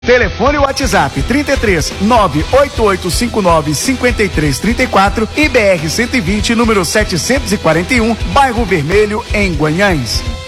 Telefone WhatsApp 33 98859 5334 e BR 120, número 741, Bairro Vermelho, em Guanhães.